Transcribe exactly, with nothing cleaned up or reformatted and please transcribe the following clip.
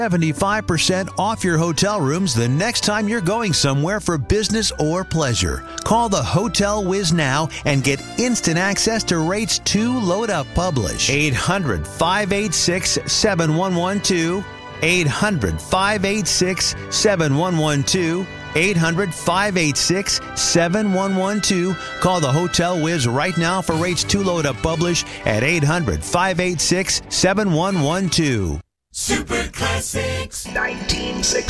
seventy-five percent off your hotel rooms the next time you're going somewhere for business or pleasure. Call the Hotel Wiz now and get instant access to rates to load up publish. eight hundred, five eight six, seven one one two. eight hundred, five eight six, seven one one two. eight hundred, five eight six, seven one one two. Call the Hotel Wiz right now for rates to load up publish at eight hundred, five eight six, seven one one two. Super Classics nineteen sixty.